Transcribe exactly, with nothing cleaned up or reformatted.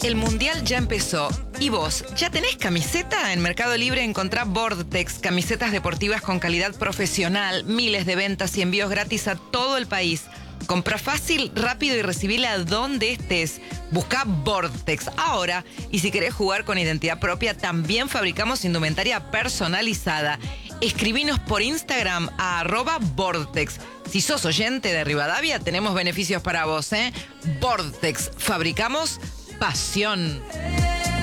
El Mundial ya empezó. ¿Y vos? ¿Ya tenés camiseta? En Mercado Libre encontrá Vortex, camisetas deportivas con calidad profesional, miles de ventas y envíos gratis a todo el país. Compra fácil, rápido y recibila donde estés. Busca Vortex ahora. Y si querés jugar con identidad propia, también fabricamos indumentaria personalizada. Escribinos por Instagram a arroba Vortex. Si sos oyente de Rivadavia, tenemos beneficios para vos, ¿eh? Vortex, fabricamos pasión.